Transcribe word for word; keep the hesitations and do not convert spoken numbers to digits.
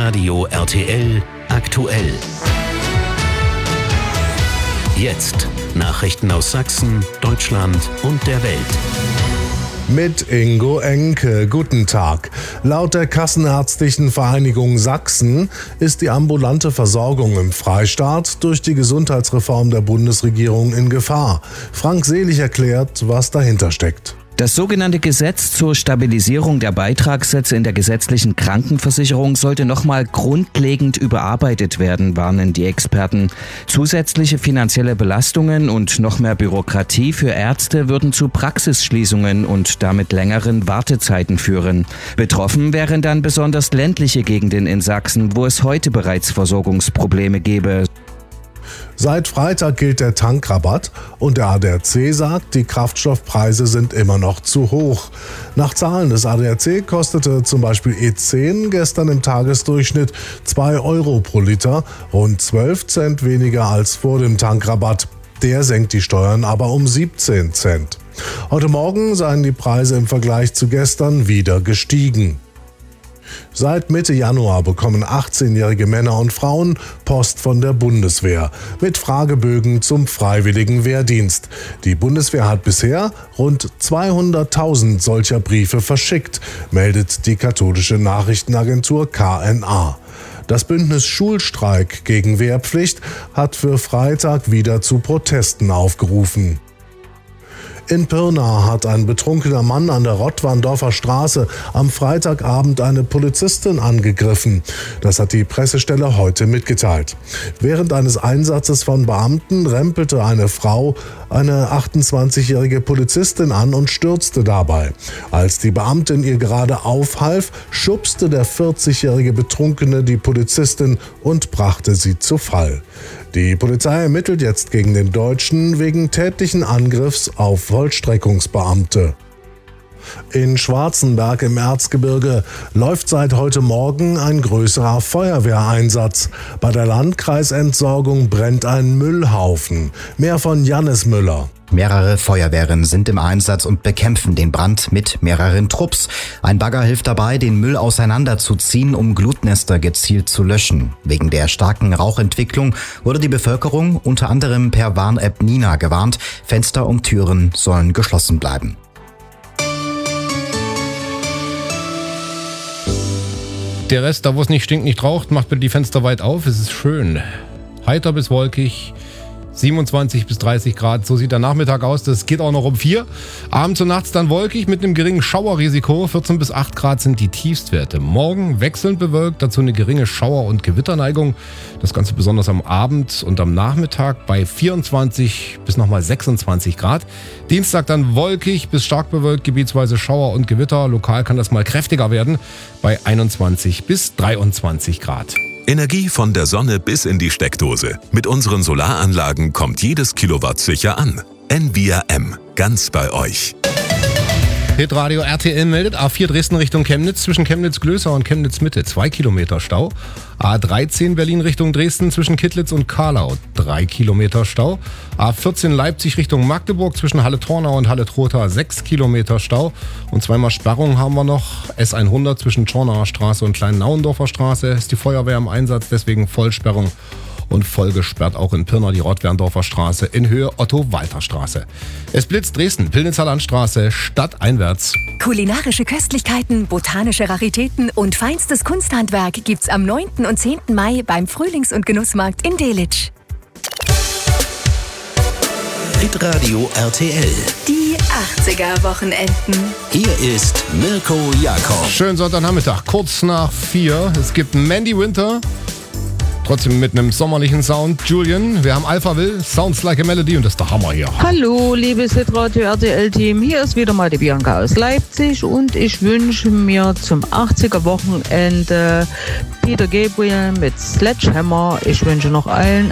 Hitradio R T L aktuell. Jetzt Nachrichten aus Sachsen, Deutschland und der Welt. Mit Ingo Enke. Guten Tag. Laut der Kassenärztlichen Vereinigung Sachsen ist die ambulante Versorgung im Freistaat durch die Gesundheitsreform der Bundesregierung in Gefahr. Frank Selig erklärt, was dahinter steckt. Das sogenannte Gesetz zur Stabilisierung der Beitragssätze in der gesetzlichen Krankenversicherung sollte nochmal grundlegend überarbeitet werden, warnen die Experten. Zusätzliche finanzielle Belastungen und noch mehr Bürokratie für Ärzte würden zu Praxisschließungen und damit längeren Wartezeiten führen. Betroffen wären dann besonders ländliche Gegenden in Sachsen, wo es heute bereits Versorgungsprobleme gäbe. Seit Freitag gilt der Tankrabatt und der A D A C sagt, die Kraftstoffpreise sind immer noch zu hoch. Nach Zahlen des A D A C kostete zum Beispiel E zehn gestern im Tagesdurchschnitt zwei Euro pro Liter, rund zwölf Cent weniger als vor dem Tankrabatt. Der senkt die Steuern aber um siebzehn Cent. Heute Morgen seien die Preise im Vergleich zu gestern wieder gestiegen. Seit Mitte Januar bekommen achtzehnjährige Männer und Frauen Post von der Bundeswehr mit Fragebögen zum freiwilligen Wehrdienst. Die Bundeswehr hat bisher rund zweihunderttausend solcher Briefe verschickt, meldet die katholische Nachrichtenagentur K N A. Das Bündnis Schulstreik gegen Wehrpflicht hat für Freitag wieder zu Protesten aufgerufen. In Pirna hat ein betrunkener Mann an der Rottwarndorfer Straße am Freitagabend eine Polizistin angegriffen. Das hat die Pressestelle heute mitgeteilt. Während eines Einsatzes von Beamten rempelte eine Frau eine achtundzwanzigjährige Polizistin an und stürzte dabei. Als die Beamtin ihr gerade aufhalf, schubste der vierzigjährige Betrunkene die Polizistin und brachte sie zu Fall. Die Polizei ermittelt jetzt gegen den Deutschen wegen tätlichen Angriffs auf Vollstreckungsbeamte. In Schwarzenberg im Erzgebirge läuft seit heute Morgen ein größerer Feuerwehreinsatz. Bei der Landkreisentsorgung brennt ein Müllhaufen. Mehr von Jannis Müller. Mehrere Feuerwehren sind im Einsatz und bekämpfen den Brand mit mehreren Trupps. Ein Bagger hilft dabei, den Müll auseinanderzuziehen, um Glutnester gezielt zu löschen. Wegen der starken Rauchentwicklung wurde die Bevölkerung unter anderem per Warn-App Nina gewarnt. Fenster und Türen sollen geschlossen bleiben. Der Rest, da wo es nicht stinkt, nicht raucht, macht bitte die Fenster weit auf. Es ist schön. Heiter bis wolkig. siebenundzwanzig bis dreißig Grad, so sieht der Nachmittag aus. Das geht auch noch um vier. Abends und nachts dann wolkig mit einem geringen Schauerrisiko. vierzehn bis acht Grad sind die Tiefstwerte. Morgen wechselnd bewölkt, dazu eine geringe Schauer- und Gewitterneigung. Das Ganze besonders am Abend und am Nachmittag bei vierundzwanzig bis nochmal sechsundzwanzig Grad. Dienstag dann wolkig bis stark bewölkt, gebietsweise Schauer und Gewitter. Lokal kann das mal kräftiger werden bei einundzwanzig bis dreiundzwanzig Grad. Energie von der Sonne bis in die Steckdose. Mit unseren Solaranlagen kommt jedes Kilowatt sicher an. N V I A M, ganz bei euch. Hitradio R T L meldet A vier Dresden Richtung Chemnitz zwischen Chemnitz-Glößau und Chemnitz-Mitte. Zwei Kilometer Stau. A dreizehn Berlin Richtung Dresden zwischen Kittlitz und Karlau. Drei Kilometer Stau. A vierzehn Leipzig Richtung Magdeburg zwischen Halle-Tornau und Halle-Trotha. Sechs Kilometer Stau. Und zweimal Sperrung haben wir noch. S hundert zwischen Tornauer Straße und Klein-Nauendorfer Straße. Ist die Feuerwehr im Einsatz, deswegen Vollsperrung. Und voll gesperrt auch in Pirna die Rottwerndorfer Straße in Höhe Otto-Walter-Straße. Es blitzt Dresden, Pillnitzer Landstraße, stadteinwärts. Kulinarische Köstlichkeiten, botanische Raritäten und feinstes Kunsthandwerk gibt's am neunten und zehnten Mai beim Frühlings- und Genussmarkt in Delitzsch. Hitradio R T L. Die achtziger-Wochenenden. Hier ist Mirko Jakob. Schönen Sonntagnachmittag, kurz nach vier. Es gibt Mandy Winter. Trotzdem mit einem sommerlichen Sound. Julian, wir haben Alpha Will, Sounds Like a Melody und das ist der Hammer hier. Hallo, liebes Hitradio R T L-Team. Hier ist wieder mal die Bianca aus Leipzig und ich wünsche mir zum achtziger-Wochenende Peter Gabriel mit Sledgehammer. Ich wünsche noch allen